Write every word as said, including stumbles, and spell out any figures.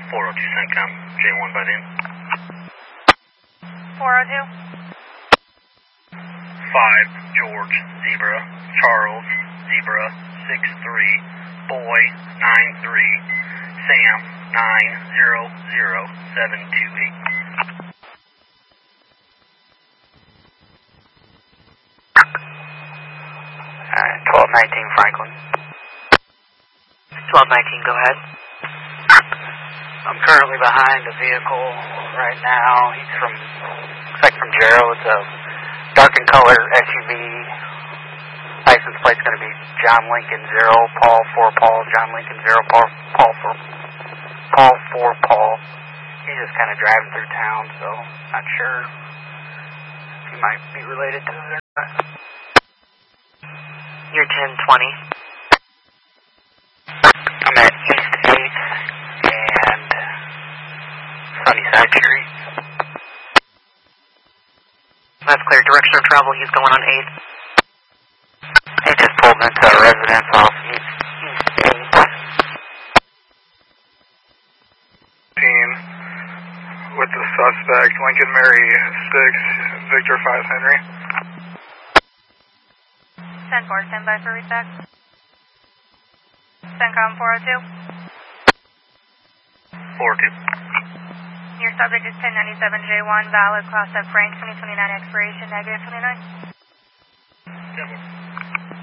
four oh two CENTCOM, J one by then. four oh two. five, George, Zebra, Charles, Zebra, six three, Boy, nine three, Sam, nine zero zero seven two eight. Alright, twelve nineteen Franklin. twelve nineteen, go ahead. I'm currently behind a vehicle right now. He's from, looks like from Jarrow. It's a dark in color S U V. License plate's going to be John Lincoln zero, Paul four Paul, John Lincoln zero, Paul Paul four Paul four Paul. He's just kind of driving through town, so not sure if he might be related to it or not. You're ten twenty. I'm at East eighth and Sunnyside Street. That's clear. Direction of travel, he's going on eighth. He just pulled into a residence off East, East eighth. With the suspect, Lincoln Mary six, Victor five Henry. ten four, stand by for respect. CENTCOM four oh two. four oh two. Your subject is ten ninety-seven J one, valid, class of Frank, twenty twenty-nine expiration, negative twenty-nine. Devil.